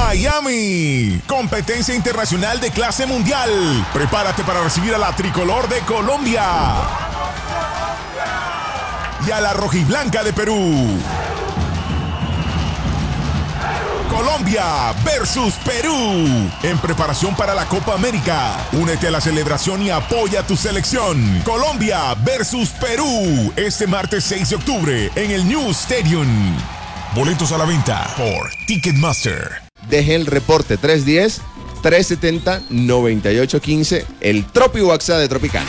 Miami. Competencia internacional de clase mundial. Prepárate para recibir a la tricolor de Colombia y a la rojiblanca de Perú. Colombia versus Perú, en preparación para la Copa América. Únete a la celebración y apoya a tu selección. Colombia versus Perú, este martes 6 de octubre en el New Stadium. Boletos a la venta por Ticketmaster. Deje el reporte 310-370-9815, el Tropi WhatsApp de Tropicana.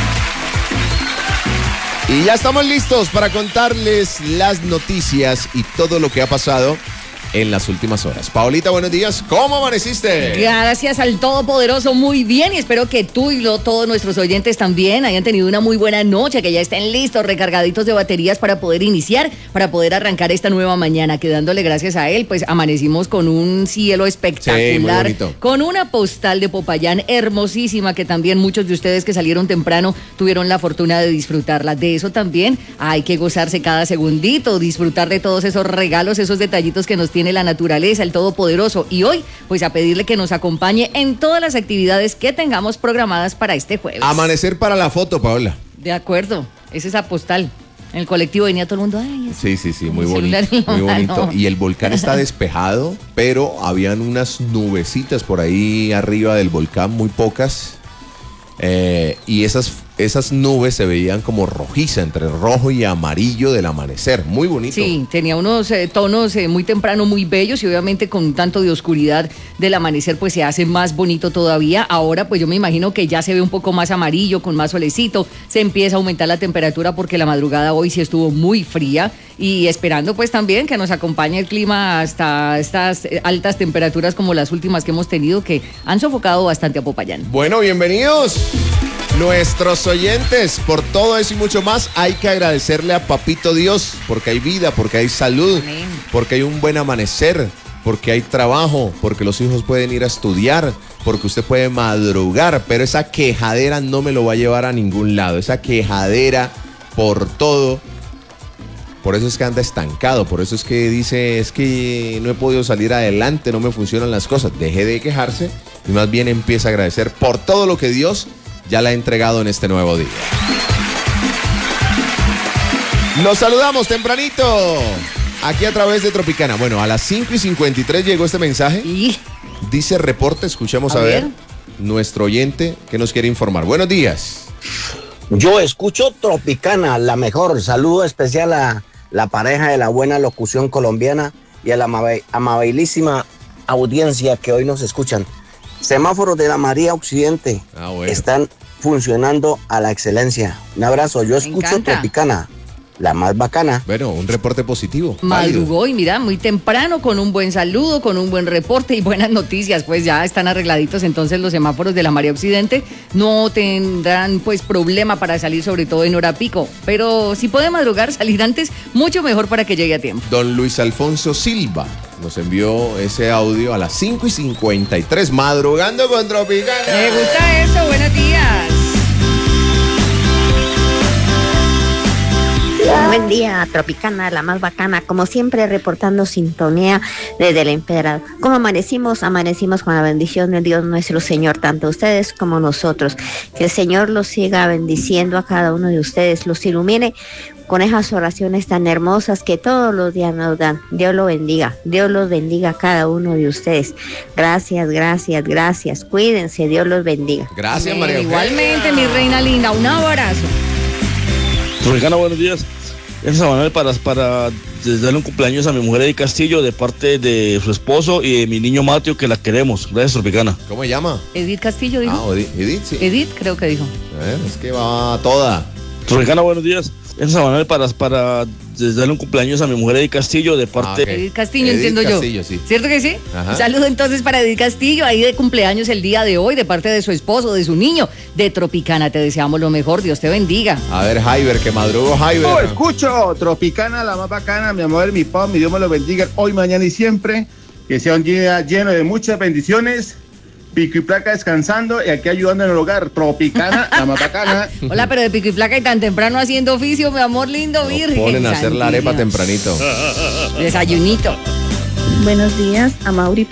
Y ya estamos listos para contarles las noticias y todo lo que ha pasado en las últimas horas. Paolita, buenos días. ¿Cómo amaneciste? Gracias al Todopoderoso, muy bien, y espero que tú y todos nuestros oyentes también hayan tenido una muy buena noche, que ya estén listos, recargaditos de baterías para poder iniciar, para poder arrancar esta nueva mañana, que dándole gracias a él, pues amanecimos con un cielo espectacular, sí, con una postal de Popayán hermosísima, que también muchos de ustedes que salieron temprano tuvieron la fortuna de disfrutarla. De eso también hay que gozarse cada segundito, disfrutar de todos esos regalos, esos detallitos que nos tiene la naturaleza, el Todopoderoso, y hoy pues a pedirle que nos acompañe en todas las actividades que tengamos programadas para este jueves. Amanecer para la foto, Paola. De acuerdo, es esa postal. En el colectivo venía todo el mundo, ay, sí, muy bonito, muy bonito. Y el volcán está despejado, pero habían unas nubecitas por ahí arriba del volcán, muy pocas, y esas nubes se veían como rojiza, entre rojo y amarillo del amanecer, muy bonito. Sí, tenía unos tonos muy temprano, muy bellos, y obviamente con tanto de oscuridad del amanecer pues se hace más bonito todavía. Ahora pues yo me imagino que ya se ve un poco más amarillo, con más solecito, se empieza a aumentar la temperatura porque la madrugada hoy sí estuvo muy fría, y esperando pues también que nos acompañe el clima hasta estas altas temperaturas como las últimas que hemos tenido, que han sofocado bastante a Popayán. Bueno, bienvenidos nuestros oyentes. Por todo eso y mucho más hay que agradecerle a Papito Dios, porque hay vida, porque hay salud, amén, porque hay un buen amanecer, porque hay trabajo, porque los hijos pueden ir a estudiar, porque usted puede madrugar, pero esa quejadera no me lo va a llevar a ningún lado, esa quejadera por todo. Por eso es que anda estancado, por eso es que dice, es que no he podido salir adelante, no me funcionan las cosas. Deje de quejarse y más bien empieza a agradecer por todo lo que Dios ya la ha entregado en este nuevo día. Los saludamos tempranito aquí a través de Tropicana. Bueno, a las 5:53 llegó este mensaje. ¿Y? Dice reporte, escuchemos a ver nuestro oyente que nos quiere informar. Buenos días. Yo escucho Tropicana, la mejor. Saludo especial a la pareja de la buena locución colombiana y a la amabilísima audiencia que hoy nos escuchan. Semáforos de la María Occidente están funcionando a la excelencia. Un abrazo, yo escucho Tropicana, la más bacana. Bueno, un reporte positivo. Madrugó y mira, muy temprano, con un buen saludo, con un buen reporte y buenas noticias, pues ya están arregladitos, entonces los semáforos de la María Occidente no tendrán pues problema para salir, sobre todo en hora pico, pero si puede madrugar, salir antes, mucho mejor para que llegue a tiempo. Don Luis Alfonso Silva nos envió ese audio a las 5:53, madrugando con Tropicana. Me gusta eso, buenos días. Buen día, Tropicana, la más bacana, como siempre reportando sintonía desde el Emperador. ¿Cómo amanecimos? Amanecimos con la bendición de Dios nuestro Señor, tanto ustedes como nosotros. Que el Señor los siga bendiciendo a cada uno de ustedes, los ilumine con esas oraciones tan hermosas que todos los días nos dan. Dios los bendiga a cada uno de ustedes. Gracias, gracias, gracias. Cuídense, Dios los bendiga. Gracias, María Eugenia. Igualmente, mi reina linda, un abrazo. Tropicana, buenos días. Es Manuel para darle un cumpleaños a mi mujer Edith Castillo de parte de su esposo y de mi niño Mateo, que la queremos. Gracias, Tropicana. ¿Cómo se llama? Edith Castillo, dijo. Ah, Edith, sí. Edith, creo que dijo. Es que va toda. Tropicana, buenos días. Es Manuel para darle un cumpleaños a mi mujer Edith Castillo de parte... Edith Castillo, Edith entiendo Castillo, yo. Sí. ¿Cierto que sí? Ajá. Un saludo entonces para Edith Castillo, ahí de cumpleaños el día de hoy, de parte de su esposo, de su niño, de Tropicana. Te deseamos lo mejor, Dios te bendiga. A ver, Jaiber, que madrugó Jaiber. Oh, escucho Tropicana, la más bacana, mi amor, mi papá, mi Dios me lo bendiga hoy, mañana y siempre. Que sea un día lleno de muchas bendiciones. Pico y placa descansando y aquí ayudando en el hogar. Tropicana, la más bacana. Hola, pero de pico y placa y tan temprano haciendo oficio, mi amor lindo, virgen. Ponen a hacer la arepa tempranito. Desayunito. Buenos días, a Mauri